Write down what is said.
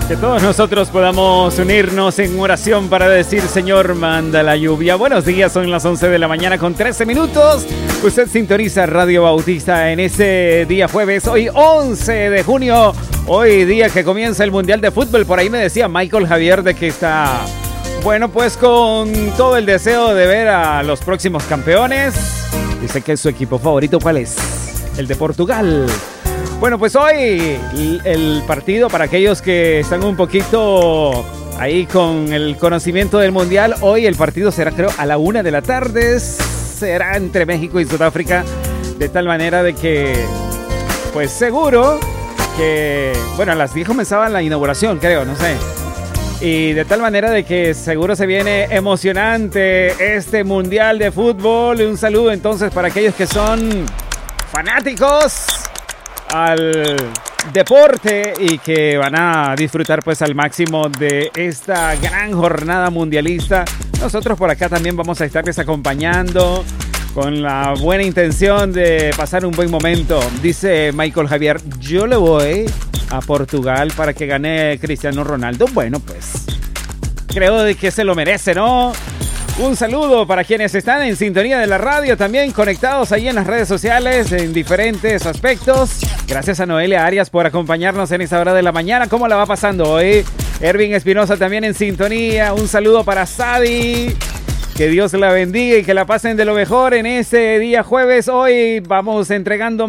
Que todos nosotros podamos unirnos en oración para decir: Señor, manda la lluvia. Buenos días, son las 11 de la mañana con 13 minutos. Usted sintoniza Radio Bautista en ese día jueves, hoy 11 de junio. Hoy día que comienza el Mundial de Fútbol. Por ahí me decía Michael Javier de que está, bueno, pues con todo el deseo de ver a los próximos campeones. Dice que su equipo favorito, ¿cuál es? El de Portugal. Bueno, pues hoy el partido, para aquellos que están un poquito ahí con el conocimiento del Mundial, hoy el partido será, creo, a la 1 de la tarde. Será entre México y Sudáfrica, de tal manera de que, pues seguro que, bueno, a las 10 comenzaba la inauguración, creo, no sé. Y de tal manera de que seguro se viene emocionante este Mundial de Fútbol. Un saludo entonces para aquellos que son fanáticos al deporte y que van a disfrutar pues al máximo de esta gran jornada mundialista. Nosotros por acá también vamos a estarles acompañando con la buena intención de pasar un buen momento. Dice Michael Javier: yo le voy a Portugal para que gane Cristiano Ronaldo. Bueno, pues creo de que se lo merece, ¿no? Un saludo para quienes están en sintonía de la radio, también conectados ahí en las redes sociales en diferentes aspectos. Gracias a Noelia Arias por acompañarnos en esta hora de la mañana. ¿Cómo la va pasando hoy? Ervin Espinosa también en sintonía. Un saludo para Sadi. Que Dios la bendiga y que la pasen de lo mejor en este día jueves. Hoy vamos entregando